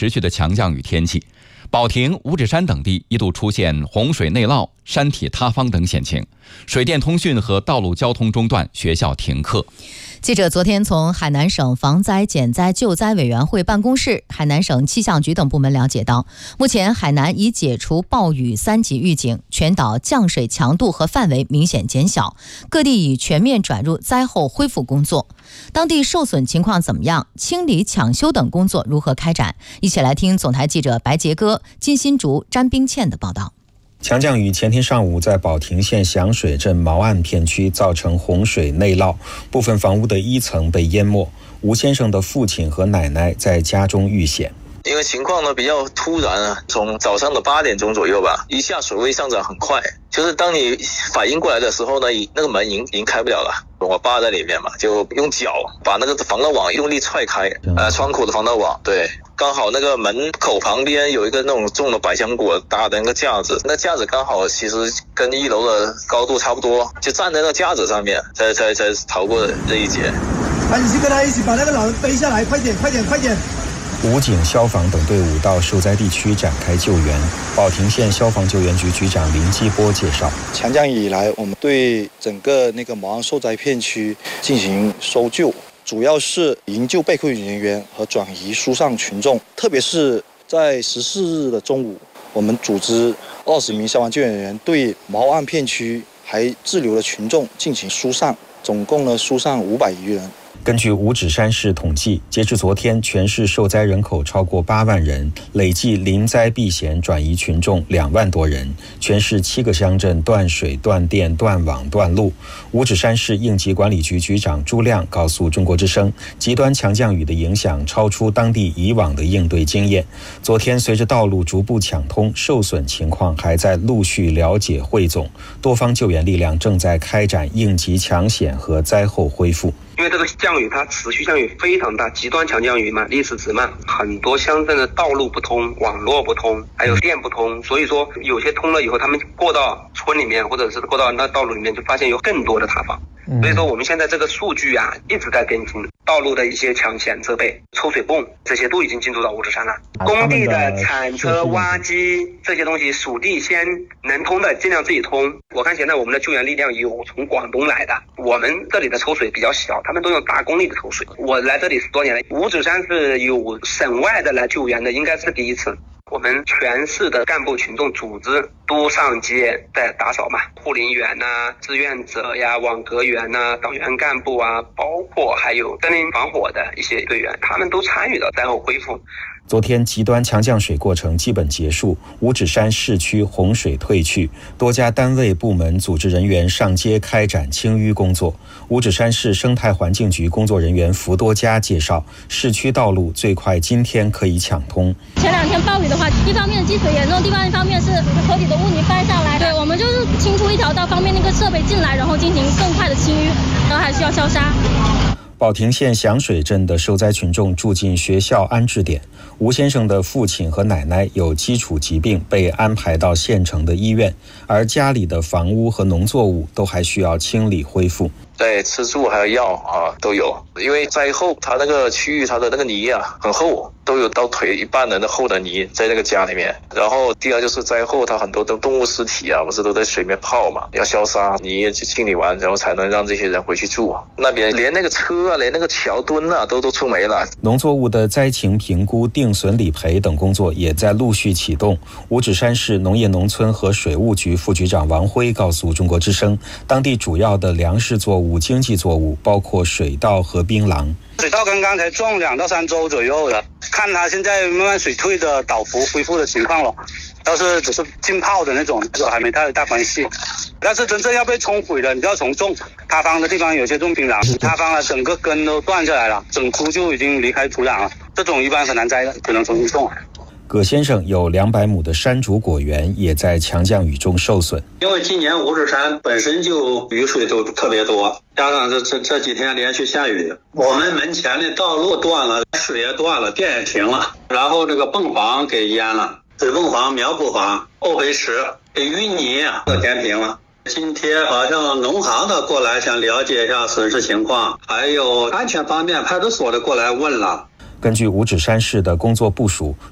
持续的强降雨天气，保亭、五指山等地一度出现洪水内涝、山体塌方等险情，水电通讯和道路交通中断，学校停课。 记者昨天从海南省防灾减灾救灾委员会办公室、海南省气象局等部门了解到，目前海南已解除暴雨3级预警，全岛降水强度和范围明显减小，各地已全面转入灾后恢复工作。当地受损情况怎么样？清理抢修等工作如何开展？一起来听总台记者白杰哥、金新竹、詹冰倩的报道。 强降雨前天上午在保亭县响水镇毛岸片区造成洪水内涝，部分房屋的1层被淹没。吴先生的父亲和奶奶在家中遇险。 因为情况呢比较突然啊，从早上的8点钟左右吧，一下水位上涨很快，就是当你反应过来的时候呢，那个门已经开不了了。我爸在里面嘛，就用脚把那个防盗网用力踹开，窗口的防盗网，对，刚好那个门口旁边有一个那种种了百香果搭的那个架子，那架子刚好其实跟1楼的高度差不多，就站在那个架子上面，才逃过这一劫。 你去跟他一起把那个老人背下来，快点！ 武警、消防等队伍到受灾地区展开救援。保亭县消防救援局局长林基波介绍， 强降雨以来，我们对整个那个毛岸受灾片区进行搜救，主要是营救被困人员和转移疏散群众。特别是在14日的中午，我们组织20名消防救援人员对毛岸片区还滞留的群众进行疏散，总共呢疏散500余人。 根据五指山市统计，截至昨天，全市受灾人口超过8万人，累计临灾避险转移群众2万多人。全市7个乡镇断水、断电、断网、断路。五指山市应急管理局局长朱亮告诉中国之声，极端强降雨的影响超出当地以往的应对经验。昨天随着道路逐步抢通，受损情况还在陆续了解汇总，多方救援力量正在开展应急抢险和灾后恢复。 因为这个降雨它持续降雨非常大，极端强降雨嘛，历史值嘛，很多乡镇的道路不通，网络不通，还有电不通，所以说有些通了以后，他们过到村里面或者是过到那道路里面，就发现有更多的塌方。所以说我们现在这个数据啊一直在更新，道路的一些抢险设备、抽水泵这些都已经进入到五指山了。工地的铲车、挖机这些东西，属地先能通的尽量自己通。我看现在我们的救援力量有从广东来的，我们这里的抽水比较小，他们都用大功率的抽水。我来这里10多年了，五指山是有省外的来救援的，应该是第一次。我们全市的干部群众组织都上街在打扫嘛，护林员呐、志愿者呀、网格员呐、党员干部啊，包括还有森林防火的一些队员，他们都参与了灾后恢复。 昨天极端强降水过程基本结束，五指山市区洪水退去，多家单位部门组织人员上街开展清淤工作。五指山市生态环境局工作人员福多家介绍，市区道路最快今天可以抢通。 前2天暴雨的话，一方面积水严重，另外一方面是河底的污泥翻下来，对，我们就是清出一条道，方便那个设备进来，然后进行更快的清淤，然后还需要消杀。 保亭县响水镇的受灾群众住进学校安置点，吴先生的父亲和奶奶有基础疾病，被安排到县城的医院，而家里的房屋和农作物都还需要清理恢复。 对，吃住还有药啊都有，因为灾后它那个区域它的那个泥啊很厚，都有到腿一半的那厚的泥在那个家里面。然后第二就是灾后它很多的动物尸体啊，不是都在水面泡嘛，要消杀泥去清理完，然后才能让这些人回去住。那边连那个车啊，连那个桥墩啊都出没了。 农作物的灾情评估、定损理赔等工作也在陆续启动。五指山市农业农村和水务局副局长王辉告诉中国之声，当地主要的粮食作物、经济作物包括水稻和槟榔。 水稻刚刚才种2到3周左右的，看它现在慢慢水退的倒伏恢复的情况了，要是只是浸泡的那种还没太大关系。但是真正要被冲毁的，你就要从种塌方的地方，有些种槟榔塌方了，整个根都断下来了，整株就已经离开土壤了，这种一般很难栽的，只能重新种。 葛先生有200亩的山竹果园也在强降雨中受损。 因为今年五指山本身就雨水都特别多，加上这几天连续下雨，我们门前的道路断了，水也断了，电也停了，然后这个泵房给淹了，水泵房、苗圃房、沤肥池给淤泥都填平了。今天好像农行的过来想了解一下损失情况，还有安全方面派出所的过来问了。 根据五指山市的工作部署，